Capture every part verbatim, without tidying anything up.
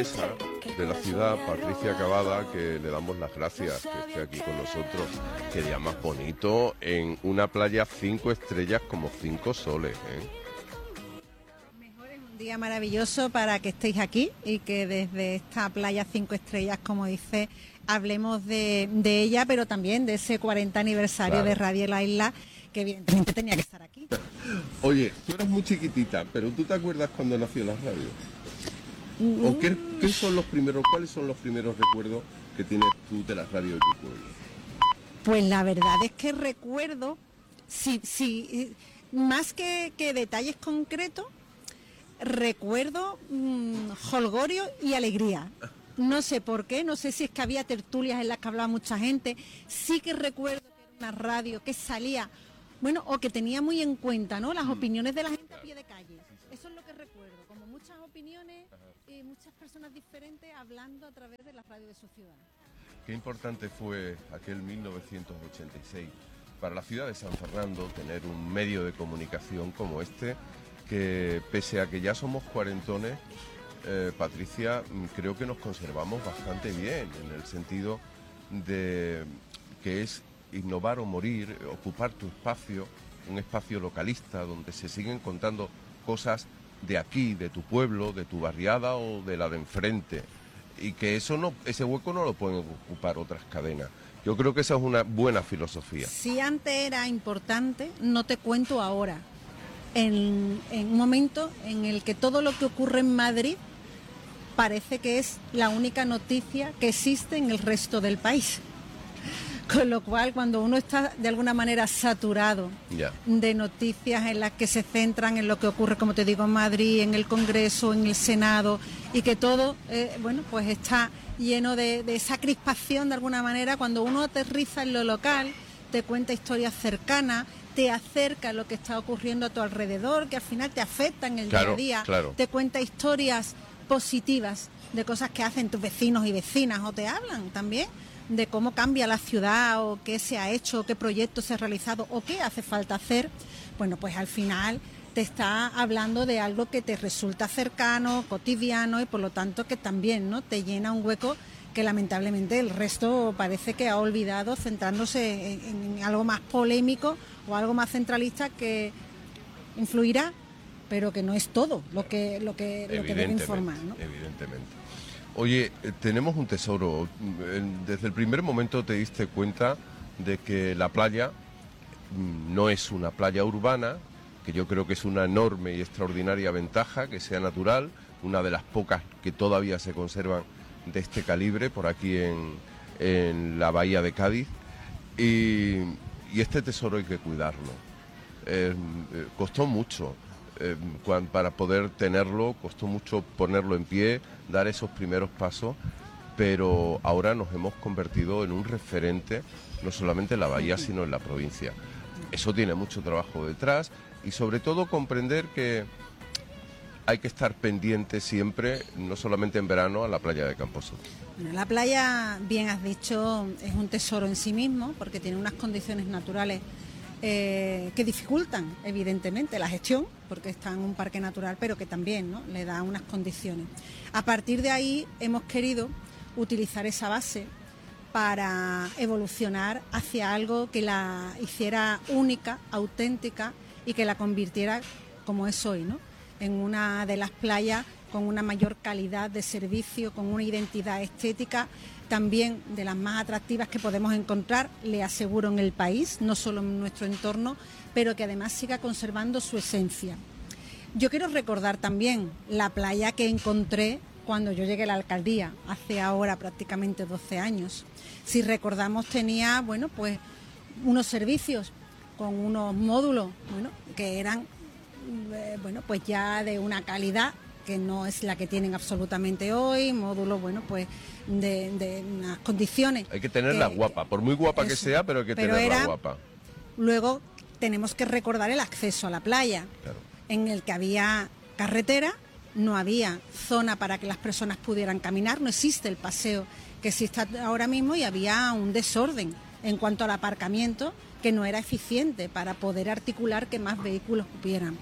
alcaldesa de la ciudad, Patricia Cavada, que le damos las gracias que esté aquí con nosotros. Qué día más bonito, en una playa cinco estrellas como cinco soles, ¿eh? Un día maravilloso para que estéis aquí y que desde esta playa cinco estrellas, como dice, hablemos de, de ella, pero también de ese cuarenta aniversario claro. de Radio La Isla, que evidentemente tenía que estar aquí. Oye, tú eras muy chiquitita, pero ¿tú te acuerdas cuando nació la radio? Mm. ¿O qué, qué son los primeros, cuáles son los primeros recuerdos que tienes tú de la radio de tu pueblo? Pues la verdad es que recuerdo, sí, sí, más que, que detalles concretos, recuerdo mmm, jolgorio y alegría. No sé por qué, no sé si es que había tertulias en las que hablaba mucha gente. Sí que recuerdo que era una radio que salía, bueno, o que tenía muy en cuenta, ¿no?, las opiniones de la gente a pie de calle. Eso es lo que recuerdo, como muchas opiniones y muchas personas diferentes hablando a través de la radio de su ciudad. Qué importante fue aquel mil novecientos ochenta y seis para la ciudad de San Fernando tener un medio de comunicación como este, que pese a que ya somos cuarentones, eh, Patricia, creo que nos conservamos bastante bien, en el sentido de que es innovar o morir, ocupar tu espacio, un espacio localista donde se siguen contando cosas de aquí, de tu pueblo, de tu barriada o de la de enfrente, y que eso no, ese hueco no lo pueden ocupar otras cadenas. Yo creo que esa es una buena filosofía. Si antes era importante, no te cuento ahora. En, en un momento en el que todo lo que ocurre en Madrid parece que es la única noticia que existe en el resto del país. Con lo cual, cuando uno está de alguna manera saturado yeah. de noticias en las que se centran en lo que ocurre, como te digo, en Madrid, en el Congreso, en el Senado, y que todo, eh, bueno, pues está lleno de, de esa crispación de alguna manera, cuando uno aterriza en lo local, te cuenta historias cercanas, te acerca a lo que está ocurriendo a tu alrededor, que al final te afecta en el claro, día a día, claro. te cuenta historias positivas de cosas que hacen tus vecinos y vecinas, o te hablan también de cómo cambia la ciudad, o qué se ha hecho, qué proyectos se ha realizado, o qué hace falta hacer. Bueno, pues al final te está hablando de algo que te resulta cercano, cotidiano, y por lo tanto que también, ¿no?, te llena un hueco que lamentablemente el resto parece que ha olvidado, centrándose en, en algo más polémico o algo más centralista que influirá, pero que no es todo lo que lo que, lo que debe informar, ¿no? Evidentemente. Oye, tenemos un tesoro. Desde el primer momento te diste cuenta de que la playa no es una playa urbana, que yo creo que es una enorme y extraordinaria ventaja que sea natural, una de las pocas que todavía se conservan de este calibre por aquí en, en la bahía de Cádiz, y, y este tesoro hay que cuidarlo. Eh, eh, costó mucho. Eh, cuando, para poder tenerlo, costó mucho ponerlo en pie, dar esos primeros pasos, pero ahora nos hemos convertido en un referente, no solamente en la bahía, sino en la provincia. Eso tiene mucho trabajo detrás, y sobre todo comprender que hay que estar pendiente siempre, no solamente en verano, a la playa de Camposoto. Bueno, la playa, bien has dicho, es un tesoro en sí mismo, porque tiene unas condiciones naturales Eh, que dificultan evidentemente la gestión, porque está en un parque natural, pero que también, ¿no?, le da unas condiciones. A partir de ahí hemos querido utilizar esa base para evolucionar hacia algo que la hiciera única, auténtica, y que la convirtiera, como es hoy, ¿no?, en una de las playas con una mayor calidad de servicio, con una identidad estética también de las más atractivas que podemos encontrar, le aseguro, en el país, no solo en nuestro entorno, pero que además siga conservando su esencia. Yo quiero recordar también la playa que encontré cuando yo llegué a la alcaldía, hace ahora prácticamente doce años. Si recordamos, tenía, bueno, pues unos servicios con unos módulos, bueno, que eran, eh, bueno, pues ya de una calidad que no es la que tienen absolutamente hoy, módulos, bueno, pues de, de unas condiciones. Hay que tenerla que, guapa, por muy guapa eso, que sea, pero hay que pero tenerla era, guapa. Luego tenemos que recordar el acceso a la playa, claro, en el que había carretera, no había zona para que las personas pudieran caminar, no existe el paseo que existe ahora mismo, y había un desorden en cuanto al aparcamiento que no era eficiente para poder articular que más vehículos hubieran.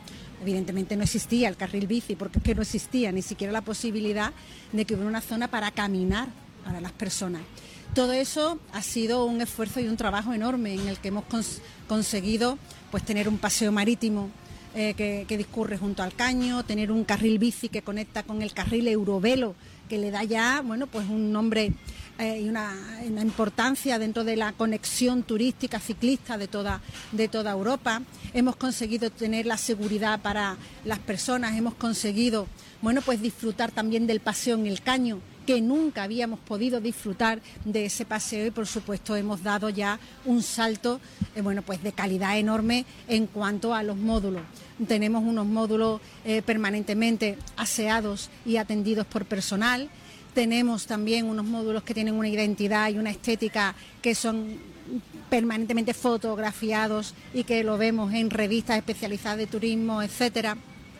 Evidentemente no existía el carril bici, porque es que no existía ni siquiera la posibilidad de que hubiera una zona para caminar para las personas. Todo eso ha sido un esfuerzo y un trabajo enorme en el que hemos cons- conseguido pues tener un paseo marítimo eh, que, que discurre junto al caño, tener un carril bici que conecta con el carril Eurovelo, que le da ya, bueno, pues un nombre eh, y una, una importancia dentro de la conexión turística ciclista de toda, de toda Europa. Hemos conseguido tener la seguridad para las personas, hemos conseguido, bueno, pues disfrutar también del paseo en el caño, que nunca habíamos podido disfrutar de ese paseo, y por supuesto hemos dado ya un salto eh, bueno, pues de calidad enorme en cuanto a los módulos. Tenemos unos módulos eh, permanentemente aseados y atendidos por personal. Tenemos también unos módulos que tienen una identidad y una estética que son permanentemente fotografiados y que lo vemos en revistas especializadas de turismo, etcétera.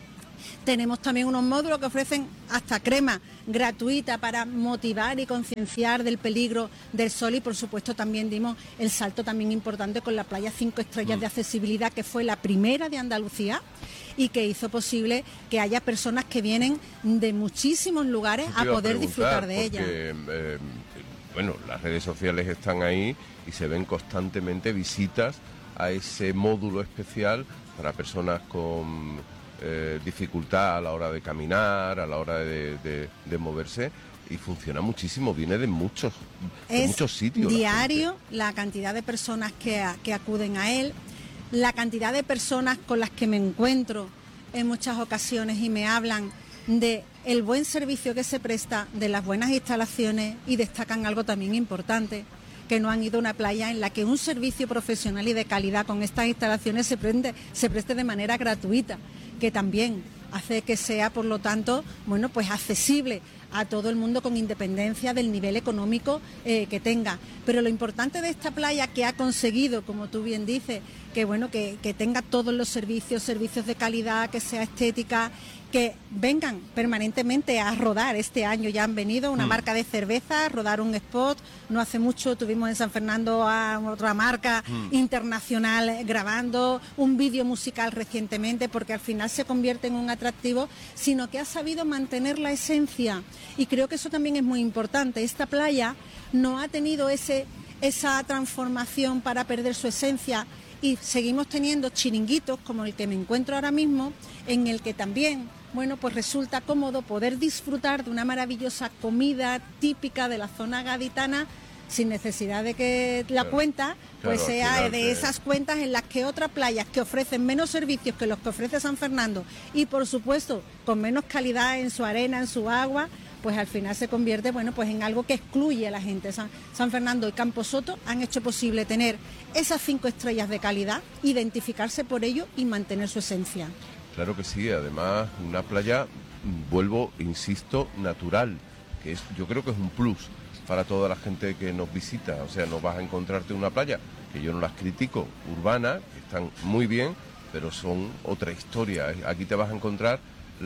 Tenemos también unos módulos que ofrecen hasta crema gratuita para motivar y concienciar del peligro del sol, y por supuesto también dimos el salto también importante con la playa cinco estrellas de accesibilidad, que fue la primera de Andalucía y que hizo posible que haya personas que vienen de muchísimos lugares a poder disfrutar de ella. Eh, bueno, las redes sociales están ahí y se ven constantemente visitas a ese módulo especial para personas con Eh, dificultad a la hora de caminar, a la hora de, de, de moverse, y funciona muchísimo, viene de muchos, de muchos sitios. Es diario la, la cantidad de personas que, que acuden a él, la cantidad de personas con las que me encuentro en muchas ocasiones y me hablan de el buen servicio que se presta, de las buenas instalaciones, y destacan algo también importante, que no han ido a una playa en la que un servicio profesional y de calidad con estas instalaciones se prende, se preste de manera gratuita, que también hace que sea, por lo tanto, bueno, pues accesible a todo el mundo con independencia del nivel económico eh, que tenga. Pero lo importante de esta playa, que ha conseguido, como tú bien dices, que bueno, que, que tenga todos los servicios, servicios de calidad, que sea estética, que vengan permanentemente a rodar. Este año ya han venido una mm. marca de cerveza a rodar un spot. No hace mucho tuvimos en San Fernando a otra marca mm. internacional grabando un vídeo musical recientemente, porque al final se convierte en un atractivo, sino que ha sabido mantener la esencia. Y creo que eso también es muy importante. Esta playa no ha tenido ese, esa transformación para perder su esencia, y seguimos teniendo chiringuitos como el que me encuentro ahora mismo, en el que también, bueno, pues resulta cómodo poder disfrutar de una maravillosa comida típica de la zona gaditana, sin necesidad de que la claro, cuenta pues claro, sea de esas cuentas en las que otras playas que ofrecen menos servicios que los que ofrece San Fernando, y por supuesto con menos calidad en su arena, en su agua, pues al final se convierte, bueno, pues en algo que excluye a la gente. San, San Fernando y Camposoto han hecho posible tener esas cinco estrellas de calidad, identificarse por ello y mantener su esencia. Claro que sí, además una playa, vuelvo, insisto, natural, que es, yo creo que es un plus para toda la gente que nos visita. O sea, no vas a encontrarte una playa, que yo no las critico, urbana, que están muy bien, pero son otra historia. Aquí te vas a encontrar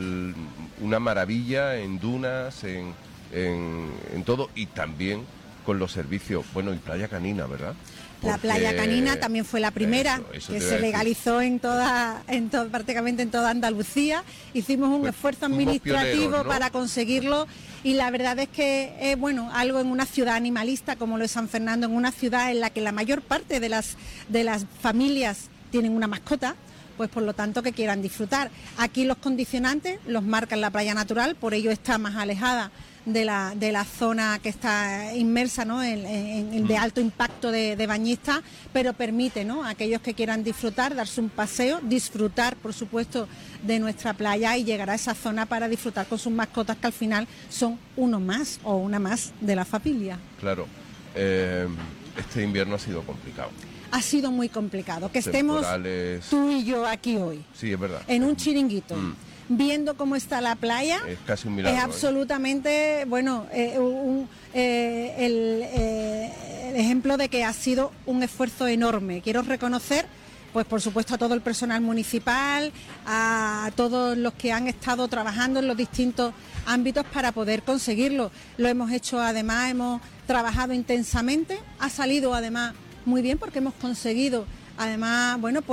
una maravilla en dunas, en, en, en todo, y también con los servicios. Bueno, y Playa Canina, ¿verdad? Porque la Playa Canina también fue la primera eso, eso que se legalizó en toda, en todo, prácticamente en toda Andalucía. Hicimos un pues, esfuerzo administrativo pioneros, ¿no? para conseguirlo, y la verdad es que es bueno, algo en una ciudad animalista como lo es San Fernando, en una ciudad en la que la mayor parte de las, de las familias tienen una mascota, pues por lo tanto que quieran disfrutar. Aquí los condicionantes los marcan la playa natural, por ello está más alejada de la, de la zona que está inmersa, ¿no? en, en, en de alto impacto de, de bañistas, pero permite, ¿no?, a aquellos que quieran disfrutar, darse un paseo, disfrutar por supuesto de nuestra playa y llegar a esa zona para disfrutar con sus mascotas, que al final son uno más o una más de la familia. Claro, eh, este invierno ha sido complicado. Ha sido muy complicado, que estemos tú y yo aquí hoy. Sí, es verdad. En un chiringuito. Mm. Viendo cómo está la playa, es casi un milagro, es absolutamente, ¿eh? bueno, eh, un, eh, el, eh, el ejemplo de que ha sido un esfuerzo enorme. Quiero reconocer, pues por supuesto, a todo el personal municipal, a todos los que han estado trabajando en los distintos ámbitos para poder conseguirlo. Lo hemos hecho, además, hemos trabajado intensamente, ha salido además muy bien, porque hemos conseguido, además, bueno, pues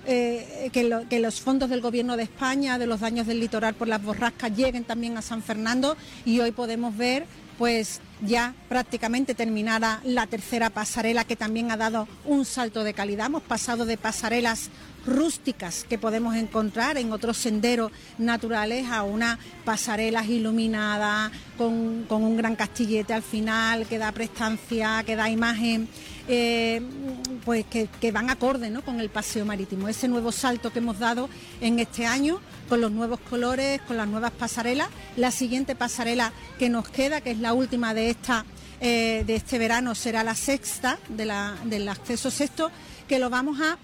eh, que, lo, que los fondos del Gobierno de España, de los daños del litoral por las borrascas, lleguen también a San Fernando, y hoy podemos ver pues ya prácticamente terminada la tercera pasarela, que también ha dado un salto de calidad. Hemos pasado de pasarelas rústicas que podemos encontrar en otros senderos naturales a unas pasarelas iluminadas con, con un gran castillete al final que da prestancia, que da imagen, eh, pues que, que van acorde, ¿no?, con el paseo marítimo. Ese nuevo salto que hemos dado en este año con los nuevos colores, con las nuevas pasarelas. La siguiente pasarela que nos queda, que es la última de esta eh, de este verano, será la sexta de la, del acceso sexto, que lo vamos a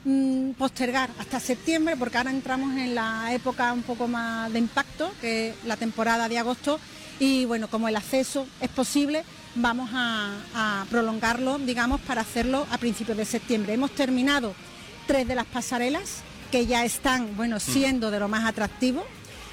postergar hasta septiembre, porque ahora entramos en la época un poco más de impacto, que es la temporada de agosto, y bueno, como el acceso es posible, vamos a, a prolongarlo, digamos, para hacerlo a principios de septiembre. Hemos terminado tres de las pasarelas que ya están, bueno, siendo de lo más atractivo,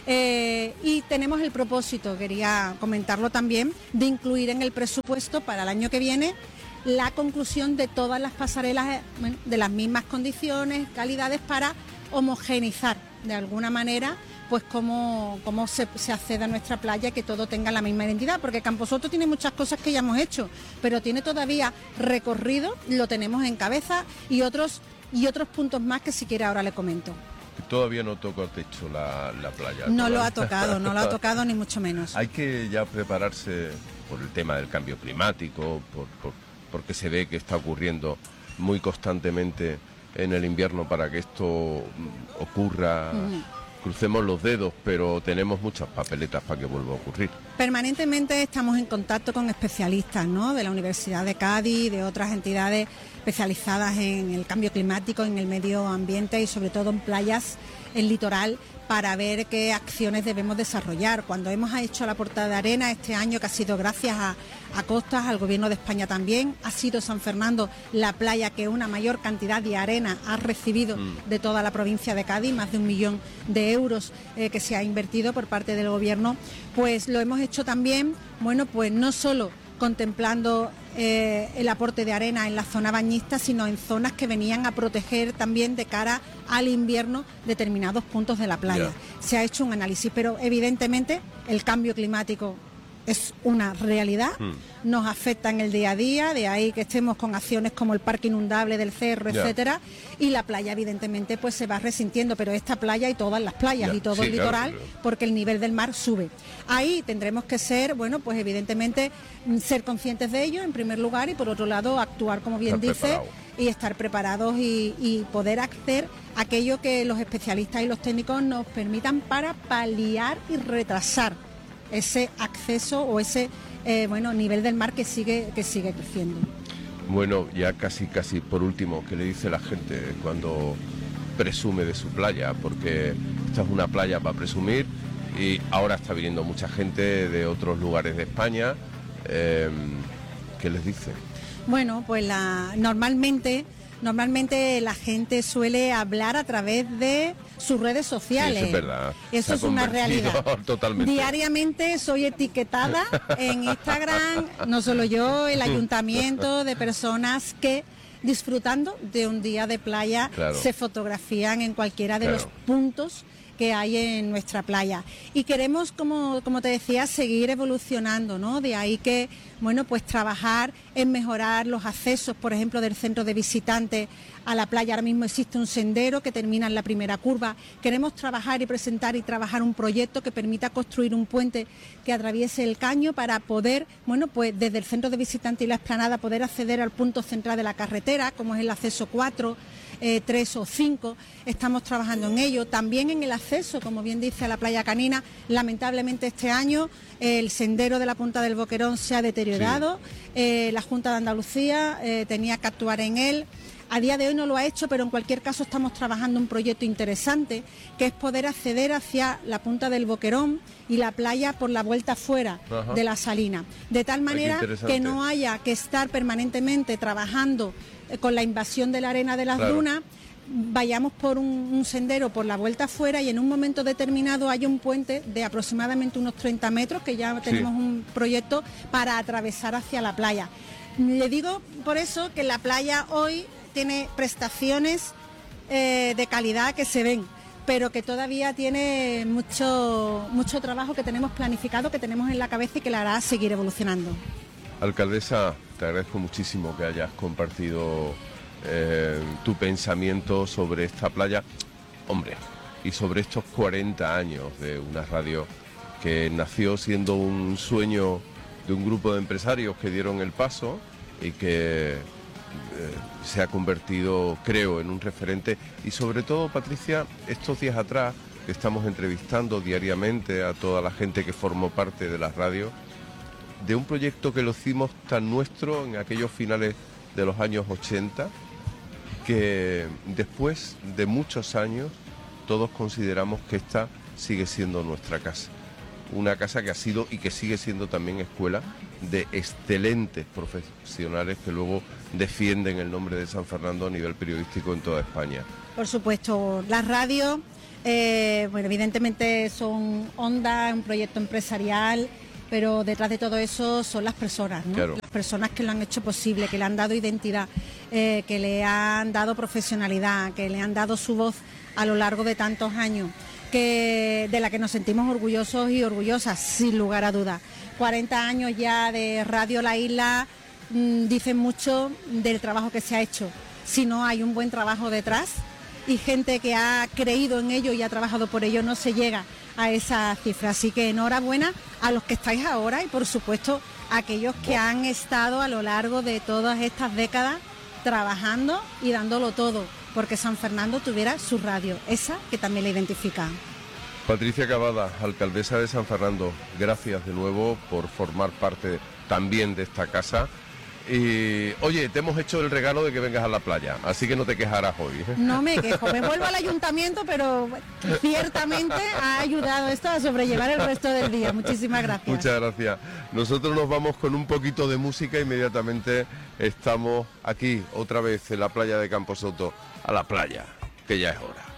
eh, y tenemos el propósito, quería comentarlo también, de incluir en el presupuesto para el año que viene la conclusión de todas las pasarelas, bueno, de las mismas condiciones, calidades, para homogeneizar de alguna manera pues cómo, cómo se, se accede a nuestra playa, que todo tenga la misma identidad, porque Camposoto tiene muchas cosas que ya hemos hecho, pero tiene todavía recorrido, lo tenemos en cabeza, y otros, y otros puntos más que si quiere ahora le comento. Todavía no toca el techo la, la playa. No todavía. lo ha tocado, no lo ha tocado ni mucho menos. Hay que ya prepararse por el tema del cambio climático, por... por porque se ve que está ocurriendo muy constantemente en el invierno para que esto ocurra. Uh-huh. Crucemos los dedos, pero tenemos muchas papeletas para que vuelva a ocurrir. Permanentemente estamos en contacto con especialistas, ¿no?, de la Universidad de Cádiz, de otras entidades especializadas en el cambio climático, en el medio ambiente y sobre todo en playas, en litoral, para ver qué acciones debemos desarrollar. Cuando hemos hecho la portada de arena este año, que ha sido gracias a, a Costas, al Gobierno de España también, ha sido San Fernando la playa que una mayor cantidad de arena ha recibido mm. de toda la provincia de Cádiz, más de un millón de euros eh, que se ha invertido por parte del Gobierno. Pues lo hemos hecho también, bueno, pues no solo contemplando eh, el aporte de arena en la zona bañista, sino en zonas que venían a proteger también de cara al invierno determinados puntos de la playa. Yeah. Se ha hecho un análisis, pero evidentemente el cambio climático es una realidad, mm. nos afecta en el día a día, de ahí que estemos con acciones como el parque inundable del Cerro, yeah. etcétera, y la playa evidentemente pues se va resintiendo, pero esta playa y todas las playas, yeah. y todo sí, el litoral, claro, claro. porque el nivel del mar sube. Ahí tendremos que ser, bueno, pues evidentemente ser conscientes de ello en primer lugar, y por otro lado actuar, como bien estar dice, preparado. y estar preparados y, y poder hacer aquello que los especialistas y los técnicos nos permitan para paliar y retrasar ese acceso o ese eh, bueno nivel del mar que sigue que sigue creciendo. Bueno, ya casi casi por último, ¿qué le dice la gente cuando presume de su playa? Porque esta es una playa para presumir, y ahora está viniendo mucha gente de otros lugares de España. Eh, ¿qué les dice? Bueno, pues la normalmente Normalmente la gente suele hablar a través de sus redes sociales. Sí, eso es verdad. Eso es una realidad. Totalmente. Diariamente soy etiquetada en Instagram, no solo yo, el ayuntamiento, de personas que, disfrutando de un día de playa, claro. se fotografían en cualquiera de claro. los puntos que hay en nuestra playa. Y queremos, como, como te decía, seguir evolucionando, ¿no? De ahí que, bueno, pues trabajar en mejorar los accesos, por ejemplo, del centro de visitantes a la playa. Ahora mismo existe un sendero que termina en la primera curva. Queremos trabajar y presentar y trabajar un proyecto que permita construir un puente que atraviese el caño para poder, bueno, pues desde el centro de visitantes y la explanada poder acceder al punto central de la carretera, como es el acceso cuatro, Eh, tres o cinco, estamos trabajando en ello. También en el acceso, como bien dice, a la playa Canina, lamentablemente este año eh, el sendero de la Punta del Boquerón se ha deteriorado, sí. eh, la Junta de Andalucía eh, tenía que actuar en él. A día de hoy no lo ha hecho, pero en cualquier caso estamos trabajando un proyecto interesante, que es poder acceder hacia la Punta del Boquerón y la playa por la vuelta fuera Ajá. de la salina, de tal manera que no haya que estar permanentemente trabajando con la invasión de la arena de las claro. dunas, vayamos por un, un sendero por la vuelta afuera y en un momento determinado haya un puente de aproximadamente unos treinta metros, que ya tenemos sí. un proyecto para atravesar hacia la playa. Le digo por eso que la playa hoy tiene prestaciones eh, de calidad que se ven, pero que todavía tiene mucho, mucho trabajo que tenemos planificado, que tenemos en la cabeza y que la hará seguir evolucionando. Alcaldesa, te agradezco muchísimo que hayas compartido eh, tu pensamiento sobre esta playa, hombre, y sobre estos cuarenta años de una radio que nació siendo un sueño de un grupo de empresarios que dieron el paso y que eh, se ha convertido, creo, en un referente. Y sobre todo, Patricia, estos días atrás, que estamos entrevistando diariamente a toda la gente que formó parte de la radio, de un proyecto que lo hicimos tan nuestro en aquellos finales de los años ochenta, que después de muchos años todos consideramos que esta sigue siendo nuestra casa. Una casa que ha sido y que sigue siendo también escuela de excelentes profesionales que luego defienden el nombre de San Fernando a nivel periodístico en toda España. Por supuesto, las radios, eh, bueno, evidentemente son Onda, un proyecto empresarial, pero detrás de todo eso son las personas, ¿no? Claro. Las personas que lo han hecho posible, que le han dado identidad, eh, que le han dado profesionalidad, que le han dado su voz a lo largo de tantos años, que de la que nos sentimos orgullosos y orgullosas, sin lugar a dudas. cuarenta años ya de Radio La Isla mmm, dicen mucho del trabajo que se ha hecho. Si no hay un buen trabajo detrás y gente que ha creído en ello y ha trabajado por ello, no se llega a esa cifra. Así que enhorabuena a los que estáis ahora y, por supuesto, a aquellos que han estado a lo largo de todas estas décadas trabajando y dándolo todo, porque San Fernando tuviera su radio, esa que también la identifica. Patricia Cavada, alcaldesa de San Fernando, gracias de nuevo por formar parte también de esta casa. Y oye, te hemos hecho el regalo de que vengas a la playa, así que no te quejarás hoy, ¿eh? No me quejo, me vuelvo al ayuntamiento, pero ciertamente ha ayudado esto a sobrellevar el resto del día. Muchísimas gracias. Muchas gracias. Nosotros nos vamos con un poquito de música, inmediatamente estamos aquí otra vez en la playa de Camposoto, a la playa, que ya es hora.